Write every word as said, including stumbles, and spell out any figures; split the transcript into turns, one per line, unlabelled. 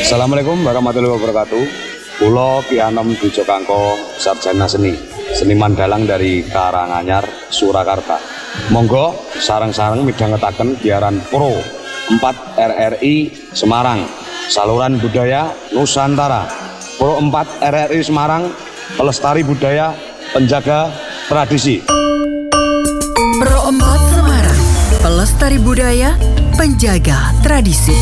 Assalamualaikum warahmatullahi wabarakatuh. Pulo Ki Anom Dujo Kangko, sarjana seni, seniman dalang dari Karanganyar, Surakarta. Monggo sareng-sareng midhangetaken giaran Pro empat R R I Semarang, saluran budaya Nusantara. Pro empat R R I Semarang, pelestari budaya, penjaga tradisi.
Pro empat Semarang, pelestari budaya, penjaga tradisi.